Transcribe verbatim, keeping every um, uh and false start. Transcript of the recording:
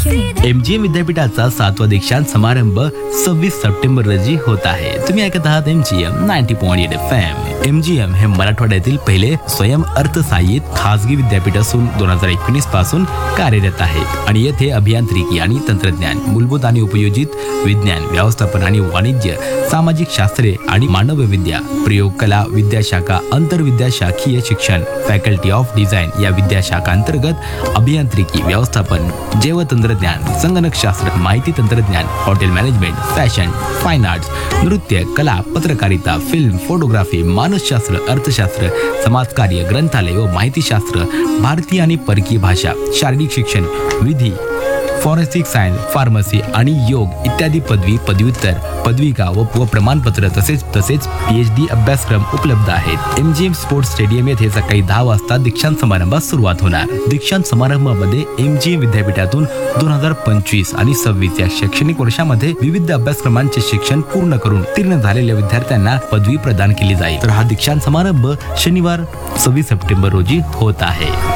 MGM विद्यापीठाचा सातवा दीक्षांत समारंभ सव्वीस सप्टेंबर रोजी होत आहे. तुम्ही ऐकत आहात MGM ninety point eight F M. MGM हे मराठवाड्यातील पहिले स्वयं अर्थसहाय्यित खासगी विद्यापीठ असून दोन हजार एकोणीस पासून कार्यरत आहे आणि येथे अभियांत्रिकी आणि तंत्रज्ञान, मूलभूत आणि उपयोजित विज्ञान, व्यवस्थापन आणि वाणिज्य, सामाजिक शास्त्रे आणि मानवविद्या, प्रयोगकला विद्याशाखा, आंतरविद्याशाखीय शिक्षण, फॅकल्टी ऑफ डिझाईन या विद्याशाखांतर्गत अभियांत्रिकी, व्यवस्थापन, जैवतंत्रज्ञान, संगणकशास्त्र, माहिती तंत्रज्ञान, hotel management, fashion, fine arts, नृत्य, कला, पत्रकारिता, फिल्म, फोटोग्राफी, मानसशास्त्र, अर्थशास्त्र, समाजकार्य, ग्रंथालय व माहितीशास्त्र, भारतीय आणि परकीय भाषा, शारीरिक शिक्षण, विधी, फॉरेन्सिक सायन्स, फार्मसी आणि योग इत्यादी पदवी, पदव्युत्तर, पदविका व व प्रमाणपत्र तसेच तसेच पीएचडी अभ्यासक्रम उपलब्ध आहेत. एमजीएम स्पोर्ट्स स्टेडियम येथे सकाळी दहा वाजता दीक्षांत समारंभास सुरुवात होणार. दीक्षांत समारंभामध्ये एमजीएम विद्यापीठातून दोन हजार पंचवीस आणि सव्वीस या शैक्षणिक वर्षामध्ये विविध अभ्यासक्रमांचे शिक्षण पूर्ण करून उत्तीर्ण झालेल्या विद्यार्थ्यांना पदवी प्रदान केली जाईल. तर हा दीक्षांत समारंभ शनिवार सव्वीस सप्टेंबर रोजी होत आहे.